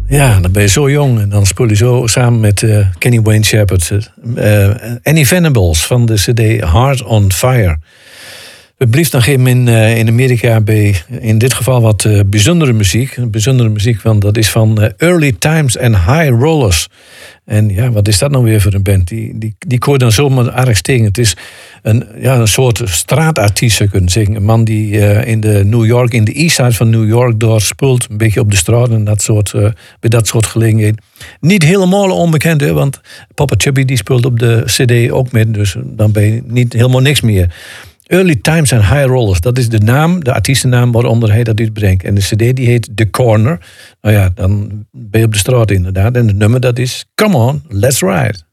Ja, dan ben je zo jong en dan speel je zo samen met Kenny Wayne Shepherd. Annie Venables van de cd Heart on Fire. We blijven nog even in Amerika bij in dit geval wat bijzondere muziek. Bijzondere muziek, want dat is van Early Times and High Rollers. En ja, wat is dat nou weer voor een band? Die koor dan zomaar erg tegen. Het is een soort straatartiest, zou je kunnen zeggen. Een man die in de East Side van New York doorspeelt. Een beetje op de straat en bij dat soort gelegenheden. Niet helemaal onbekend, hè, want Papa Chubby die speelt op de cd ook mee. Dus dan ben je niet helemaal niks meer. Early Times and High Rollers, dat is de naam, de artiestennaam waaronder hij dat uitbrengt. En de cd die heet The Corner. Nou ja, dan ben je op de straat inderdaad. En het nummer dat is Come On, Let's Ride.